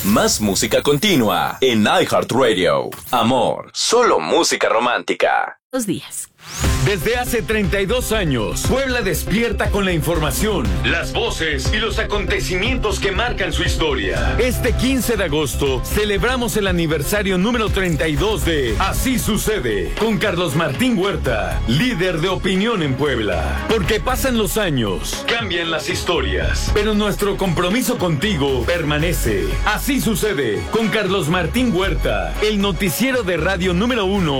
Más música continua en iHeartRadio. Amor, solo música romántica. 2 días. Desde hace 32 años, Puebla despierta con la información, las voces y los acontecimientos que marcan su historia. Este 15 de agosto celebramos el aniversario número 32 de Así Sucede, con Carlos Martín Huerta, líder de opinión en Puebla. Porque pasan los años, cambian las historias, pero nuestro compromiso contigo permanece. Así Sucede, con Carlos Martín Huerta, el noticiero de radio número 1